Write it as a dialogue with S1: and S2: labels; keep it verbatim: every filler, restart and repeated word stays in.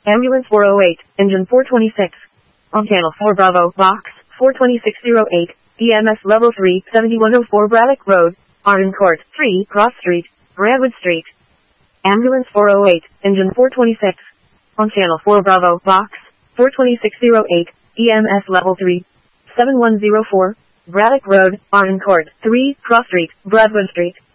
S1: Ambulance four oh eight, engine four twenty-six. On channel four Bravo, box, four twenty-six oh eight, E M S level three, seventy-one oh four Braddock Road, Arden Court, three, Cross Street, Brentwood Street. Ambulance four oh eight, engine four twenty-six. On channel four Bravo, box, four twenty-six oh eight, E M S level three, seven one oh four, Braddock Road, Arden Court, three, Cross Street, Brentwood Street.